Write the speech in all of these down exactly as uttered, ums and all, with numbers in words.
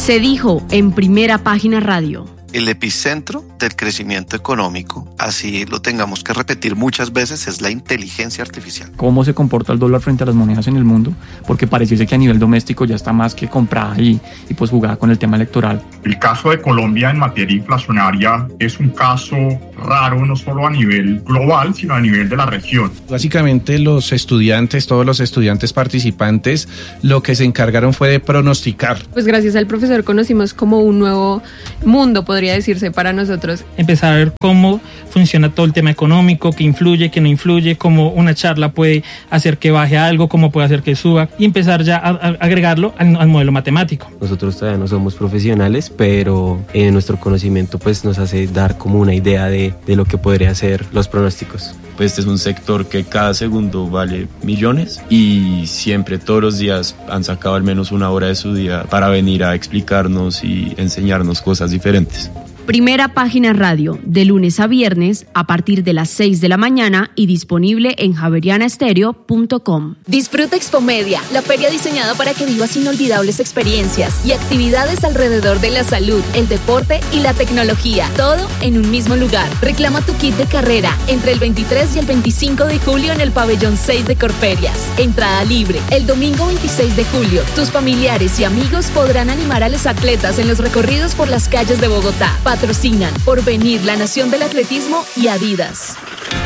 Se dijo en Primera Página Radio. El epicentro del crecimiento económico, así lo tengamos que repetir muchas veces, es la inteligencia artificial. ¿Cómo se comporta el dólar frente a las monedas en el mundo? Porque pareciese que a nivel doméstico ya está más que comprada y, y pues jugada con el tema electoral. El caso de Colombia en materia inflacionaria es un caso raro, no solo a nivel global, sino a nivel de la región. Básicamente los estudiantes, todos los estudiantes participantes, lo que se encargaron fue de pronosticar. Pues gracias al profesor conocimos como un nuevo mundo, podría decirse, para nosotros. Empezar a ver cómo funciona todo el tema económico, qué influye, qué no influye, cómo una charla puede hacer que baje algo, cómo puede hacer que suba, y empezar ya a, a agregarlo al, al modelo matemático. Nosotros todavía no somos profesionales, pero eh, nuestro conocimiento pues nos hace dar como una idea de, de lo que podría ser los pronósticos. Pues este es un sector que cada segundo vale millones y siempre, todos los días, han sacado al menos una hora de su día para venir a explicarnos y enseñarnos cosas diferentes. Primera Página Radio, de lunes a viernes a partir de las seis de la mañana y disponible en javeriana estéreo punto com. Disfruta Expomedia, la feria diseñada para que vivas inolvidables experiencias y actividades alrededor de la salud, el deporte y la tecnología, todo en un mismo lugar. Reclama tu kit de carrera entre el veintitrés y el veinticinco de julio en el pabellón seis de Corferias. Entrada libre. El domingo veintiséis de julio, tus familiares y amigos podrán animar a los atletas en los recorridos por las calles de Bogotá. Patrocinan Porvenir, la Nación del Atletismo y Adidas.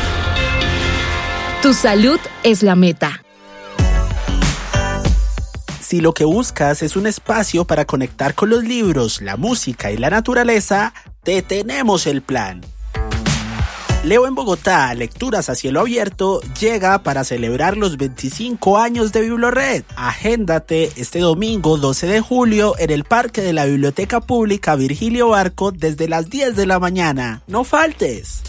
Tu salud es la meta. Si lo que buscas es un espacio para conectar con los libros, la música y la naturaleza, te tenemos el plan. Leo en Bogotá, lecturas a cielo abierto, llega para celebrar los veinticinco años de Biblored. Agéndate este domingo doce de julio en el Parque de la Biblioteca Pública Virgilio Barco desde las diez de la mañana. ¡No faltes!